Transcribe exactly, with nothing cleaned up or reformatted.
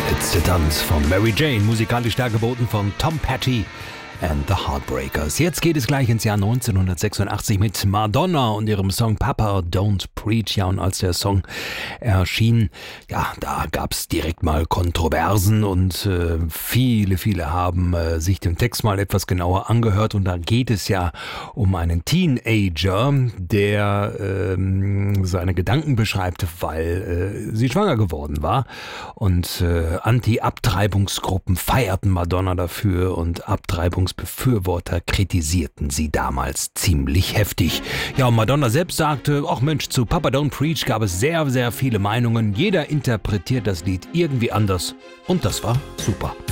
It's the Dance von Mary Jane, musikalisch dargeboten von Tom Petty and the Heartbreakers. Jetzt geht es gleich ins Jahr neunzehnhundertsechsundachtzig mit Madonna und ihrem Song Papa Don't Preach. Ja, und als der Song erschien, ja, da gab es direkt mal Kontroversen und äh, viele, viele haben äh, sich den Text mal etwas genauer angehört. Und da geht es ja um einen Teenager, der ähm, seine Gedanken beschreibt, weil äh, sie schwanger geworden war. Und äh, Anti-Abtreibungsgruppen feierten Madonna dafür und Abtreibungsbefürworter kritisierten sie damals ziemlich heftig. Ja, und Madonna selbst sagte, ach Mensch, zu Papa Don't Preach gab es sehr, sehr viele Meinungen. Jeder interpretiert das Lied irgendwie anders und das war super.